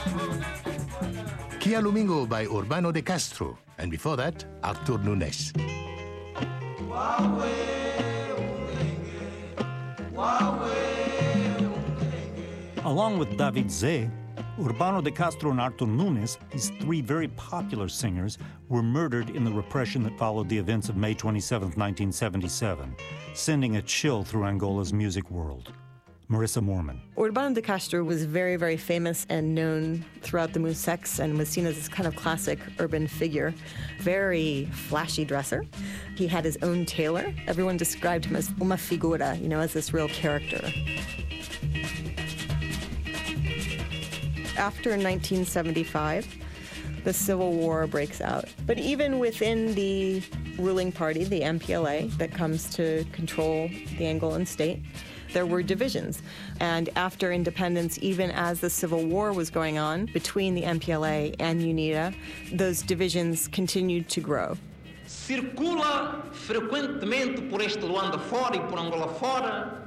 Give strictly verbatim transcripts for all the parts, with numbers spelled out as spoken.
Kia Lumingo by Urbano de Castro, and before that, Artur Nunes. Along with David Zé, Urbano de Castro and Artur Nunes, these three very popular singers, were murdered in the repression that followed the events of May twenty-seventh, nineteen seventy-seven, sending a chill through Angola's music world. Marissa Moorman. Urbano de Castro was very, very famous and known throughout the Musex and was seen as this kind of classic urban figure. Very flashy dresser. He had his own tailor. Everyone described him as uma figura, you know, as this real character. After nineteen seventy-five, the Civil War breaks out. But even within the ruling party, the M P L A, that comes to control the Angolan state, there were divisions. And after independence, even as the Civil War was going on between the M P L A and UNITA, those divisions continued to grow. Circula frequentemente por este Luanda fora e por Angola fora,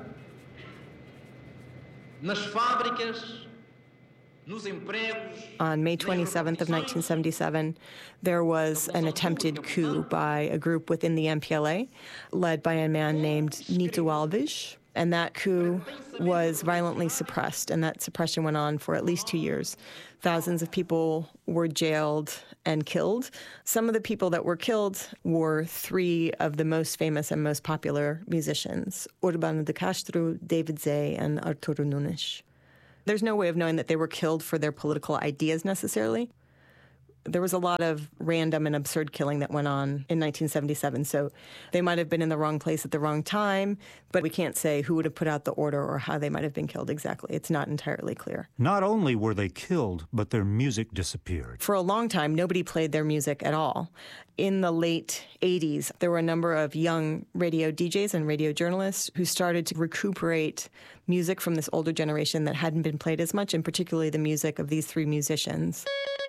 nas fábricas, nos empregos. On May twenty-seventh of nineteen seventy-seven, there was an attempted coup by a group within the M P L A, led by a man named Nito Alves. And that coup was violently suppressed, and that suppression went on for at least two years. Thousands of people were jailed and killed. Some of the people that were killed were three of the most famous and most popular musicians, Urbano de Castro, David Zé, and Artur Nunes. There's no way of knowing that they were killed for their political ideas necessarily. There was a lot of random and absurd killing that went on in nineteen seventy-seven, so they might have been in the wrong place at the wrong time, but we can't say who would have put out the order or how they might have been killed exactly. It's not entirely clear. Not only were they killed, but their music disappeared. For a long time, nobody played their music at all. In the late eighties, there were a number of young radio D Js and radio journalists who started to recuperate music from this older generation that hadn't been played as much, and particularly the music of these three musicians.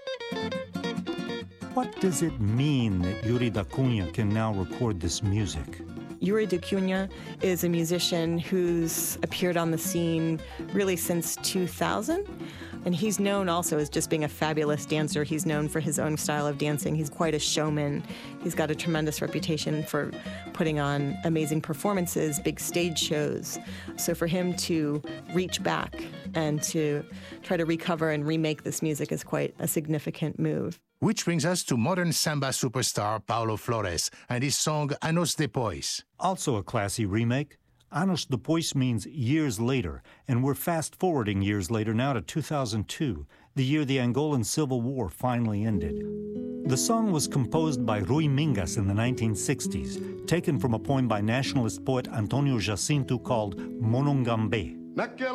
What does it mean that Yuri da Cunha can now record this music? Yuri da Cunha is a musician who's appeared on the scene really since two thousand. And he's known also as just being a fabulous dancer. He's known for his own style of dancing. He's quite a showman. He's got a tremendous reputation for putting on amazing performances, big stage shows. So for him to reach back and to try to recover and remake this music is quite a significant move. Which brings us to modern samba superstar Paulo Flores and his song Anos Depois. Also a classy remake. Anos Depois means years later, and we're fast-forwarding years later now to two thousand two, the year the Angolan Civil War finally ended. The song was composed by Rui Mingas in the nineteen sixties, taken from a poem by nationalist poet Antonio Jacinto called Monongambe.